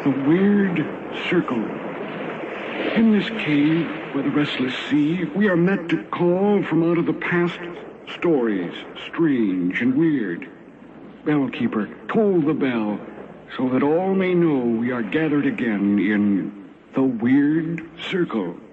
The Weird Circle. In this cave, where the restless sea, we are met to call from out of the past stories, strange and weird. Bellkeeper, toll the bell, so that all may know we are gathered again in the Weird Circle.